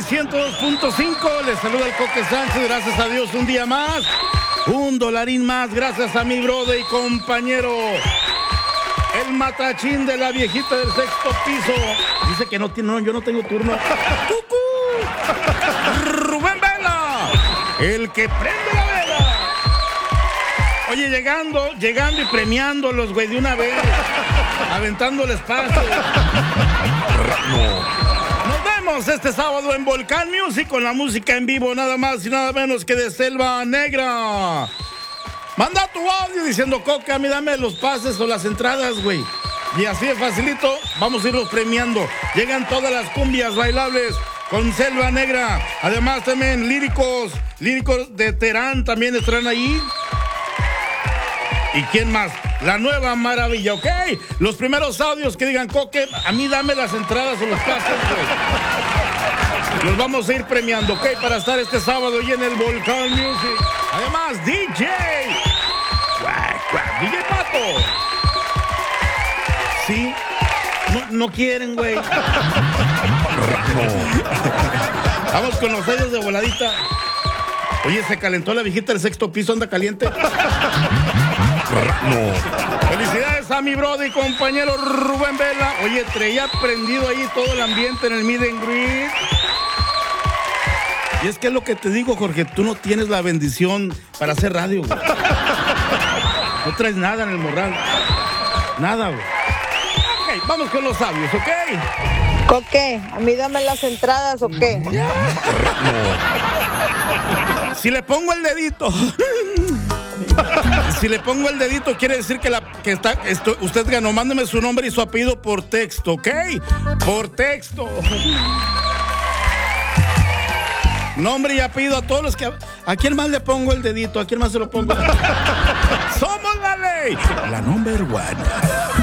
102.5, les saluda el Coque Sánchez, gracias a Dios un día más, $1 más, gracias a mi brother y compañero, el matachín de la viejita del sexto piso, dice que no tiene, yo no tengo turno, ¡Cucú! Rubén Vela, el que prende la vela. Oye, llegando y premiándolos, güey, de una vez, aventándoles paso. Nos vemos este sábado en Volcán Music con la música en vivo, nada más y nada menos que de Selva Negra. Manda tu audio diciendo, Coca, a mí dame los pases o las entradas, güey. Y así de facilito, vamos a irlos premiando. Llegan todas las cumbias bailables con Selva Negra. Además también líricos de Terán también estarán ahí. ¿Y quién más? La Nueva Maravilla, ¿ok? Los primeros audios que digan, Coque, a mí dame las entradas o los pases, güey. Los vamos a ir premiando, ¿ok? Para estar este sábado y en el Volcán Music. Además, DJ Pato. Sí. No quieren, güey. Vamos con los sellos de voladita. Oye, se calentó la viejita del sexto piso, anda caliente. Felicidades a mi brother y compañero Rubén Vela. Oye, traía prendido ahí todo el ambiente en el meet and greet. Y es que es lo que te digo, Jorge, tú no tienes la bendición para hacer radio, güey. No traes nada en el morral. Nada, güey. Ok, vamos con los sabios, ¿ok? Coque, ¿a mí dame las entradas o qué? Si le pongo el dedito... Si le pongo el dedito, quiere decir que usted ganó. Mándeme su nombre y su apellido por texto, ¿ok? Por texto. Nombre y apellido a todos los que... ¿A quién más le pongo el dedito? ¿A quién más se lo pongo? ¡Somos la ley! La number one.